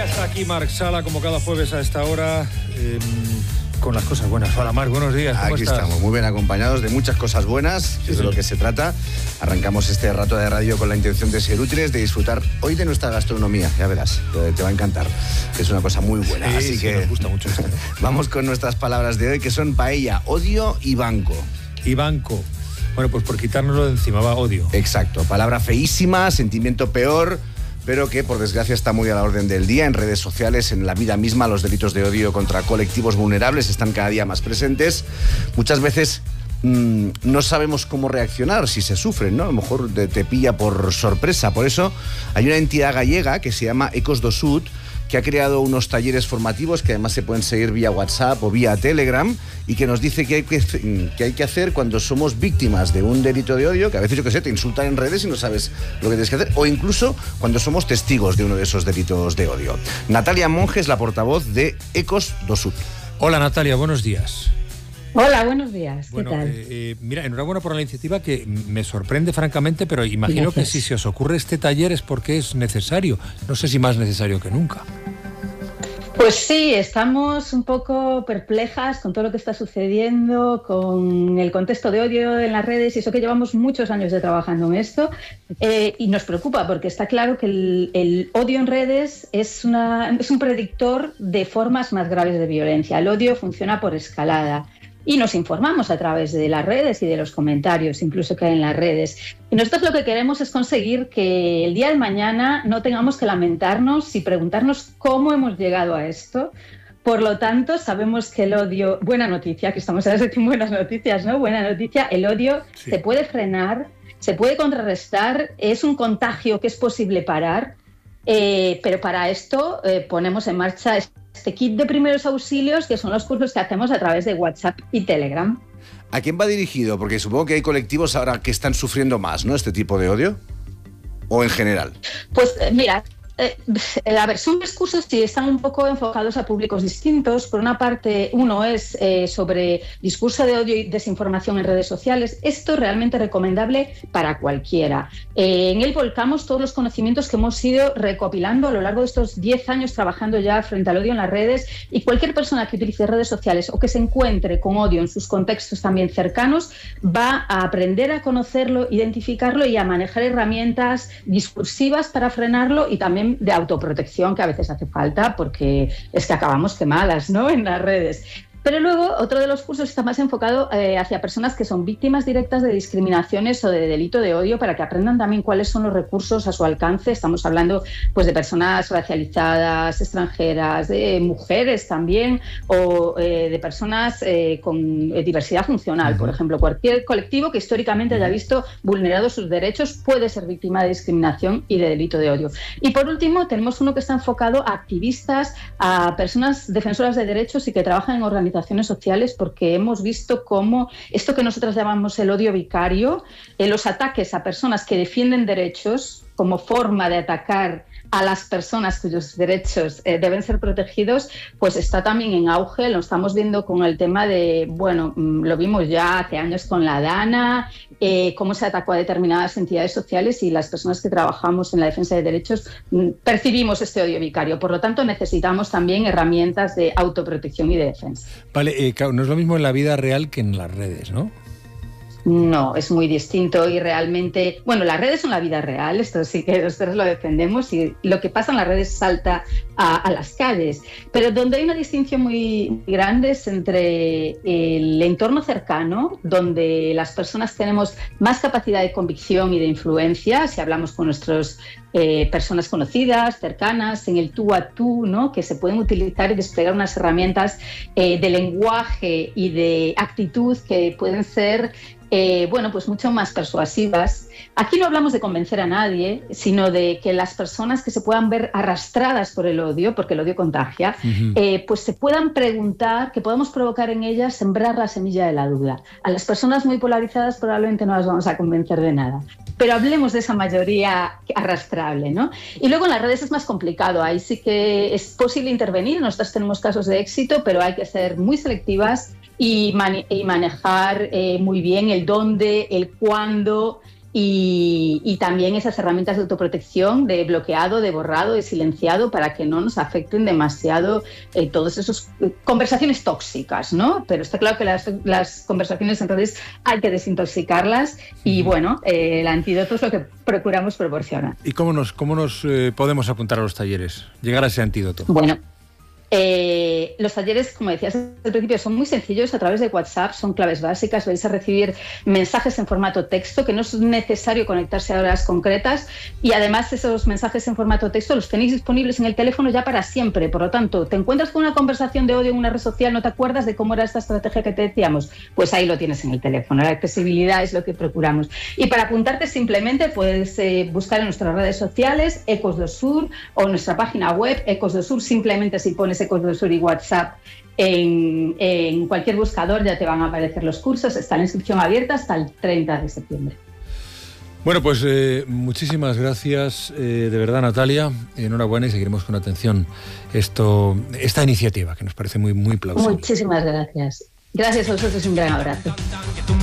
Ya está aquí Marc Sala, como cada jueves a esta hora, con las cosas buenas. Hola Marc, buenos días, ¿cómo Aquí estás? Estamos, muy bien acompañados de muchas cosas buenas, que es de lo que se trata. Arrancamos este rato de radio con la intención de ser útiles, de disfrutar hoy de nuestra gastronomía, ya verás, te va a encantar. Es una cosa muy buena, así que nos gusta mucho esto. Vamos con nuestras palabras de hoy, que son paella, odio y banco. Y banco. Bueno, pues por quitárnoslo de encima, va, odio. Exacto, palabra feísima, sentimiento peor, pero que por desgracia está muy a la orden del día. En redes sociales, en la vida misma, los delitos de odio contra colectivos vulnerables están cada día más presentes. Muchas veces no sabemos cómo reaccionar si se sufren, ¿no? A lo mejor te pilla por sorpresa. Por eso hay una entidad gallega que se llama Ecos do Sud, que ha creado unos talleres formativos que además se pueden seguir vía WhatsApp o vía Telegram, y que nos dice que hay que hacer cuando somos víctimas de un delito de odio, que a veces, yo qué sé, te insultan en redes y no sabes lo que tienes que hacer, o incluso cuando somos testigos de uno de esos delitos de odio. Natalia Monge es la portavoz de Ecos do Sud. Hola Natalia, buenos días. Hola, buenos días. ¿Qué Bueno, tal? mira, enhorabuena por la iniciativa, que me sorprende francamente, pero imagino que si se os ocurre este taller es porque es necesario. No sé si más necesario que nunca. Pues sí, estamos un poco perplejas con todo lo que está sucediendo, con el contexto de odio en las redes, y eso que llevamos muchos años de trabajando en esto, y nos preocupa porque está claro que el odio en redes es un predictor de formas más graves de violencia. El odio funciona por escalada. Y nos informamos a través de las redes y de los comentarios, incluso que hay en las redes. Y nosotros lo que queremos es conseguir que el día de mañana no tengamos que lamentarnos y preguntarnos cómo hemos llegado a esto. Por lo tanto, sabemos que el odio, buena noticia, que estamos a decir buenas noticias, ¿no? Buena noticia, el odio se puede frenar, se puede contrarrestar, es un contagio que es posible parar, pero para esto ponemos en marcha este kit de primeros auxilios, que son los cursos que hacemos a través de WhatsApp y Telegram. ¿A quién va dirigido? Porque supongo que hay colectivos ahora que están sufriendo más, ¿no?, este tipo de odio, ¿o en general? Pues mira, a ver, son tres cursos que están un poco enfocados a públicos distintos. Por una parte, uno es sobre discurso de odio y desinformación en redes sociales. Esto es realmente recomendable para cualquiera. En él volcamos todos los conocimientos que hemos ido recopilando a lo largo de estos 10 años trabajando ya frente al odio en las redes, y cualquier persona que utilice redes sociales o que se encuentre con odio en sus contextos también cercanos va a aprender a conocerlo, identificarlo y a manejar herramientas discursivas para frenarlo, y también de autoprotección, que a veces hace falta porque es que acabamos quemadas, ¿no?, en las redes. Pero luego otro de los cursos está más enfocado hacia personas que son víctimas directas de discriminaciones o de delito de odio, para que aprendan también cuáles son los recursos a su alcance. Estamos hablando pues de personas racializadas, extranjeras, de mujeres también, o de personas con diversidad funcional. Por ejemplo, cualquier colectivo que históricamente haya visto vulnerados sus derechos puede ser víctima de discriminación y de delito de odio. Y por último, tenemos uno que está enfocado a activistas, a personas defensoras de derechos y que trabajan en organizaciones sociales, porque hemos visto cómo esto que nosotros llamamos el odio vicario, los ataques a personas que defienden derechos como forma de atacar a las personas cuyos derechos deben ser protegidos, pues está también en auge. Lo estamos viendo con el tema de, bueno, lo vimos ya hace años con la DANA, cómo se atacó a determinadas entidades sociales, y las personas que trabajamos en la defensa de derechos percibimos este odio vicario. Por lo tanto, necesitamos también herramientas de autoprotección y de defensa. Vale, claro, no es lo mismo en la vida real que en las redes, ¿no? No, es muy distinto, y realmente, bueno, las redes son la vida real, esto sí que nosotros lo defendemos, y lo que pasa en las redes salta a las calles, pero donde hay una distinción muy grande es entre el entorno cercano, donde las personas tenemos más capacidad de convicción y de influencia, si hablamos con nuestras personas conocidas, cercanas, en el tú a tú, ¿no?, que se pueden utilizar y desplegar unas herramientas de lenguaje y de actitud que pueden ser bueno, pues mucho más persuasivas. Aquí no hablamos de convencer a nadie, sino de que las personas que se puedan ver arrastradas por el odio, porque el odio contagia, pues se puedan preguntar, que podamos provocar en ellas, sembrar la semilla de la duda. A las personas muy polarizadas probablemente no las vamos a convencer de nada, pero hablemos de esa mayoría arrastrable, ¿no? Y luego en las redes es más complicado, ahí sí que es posible intervenir. Nosotros tenemos casos de éxito, pero hay que ser muy selectivas y manejar muy bien el dónde, el cuándo y también esas herramientas de autoprotección, de bloqueado, de borrado, de silenciado, para que no nos afecten demasiado todas esas conversaciones tóxicas, ¿no? Pero está claro que las conversaciones en redes hay que desintoxicarlas y bueno, el antídoto es lo que procuramos proporcionar. ¿Y cómo nos podemos apuntar a los talleres? Llegar a ese antídoto. Bueno, los talleres, como decías al principio, son muy sencillos. A través de WhatsApp son claves básicas. Vais a recibir mensajes en formato texto, que no es necesario conectarse a horas concretas, y además esos mensajes en formato texto los tenéis disponibles en el teléfono ya para siempre. Por lo tanto, te encuentras con una conversación de odio en una red social, no te acuerdas de cómo era esta estrategia que te decíamos, pues ahí lo tienes en el teléfono. La accesibilidad es lo que procuramos. Y para apuntarte simplemente puedes buscar en nuestras redes sociales Ecos do Sur, o nuestra página web Ecos do Sur. Simplemente si pones Ecos do Sur y WhatsApp en cualquier buscador ya te van a aparecer los cursos. Está la inscripción abierta hasta el 30 de septiembre. Bueno, pues muchísimas gracias, de verdad, Natalia. Enhorabuena, y seguiremos con atención esta iniciativa, que nos parece muy, muy plausible. Muchísimas gracias. Gracias a vosotros y un gran abrazo.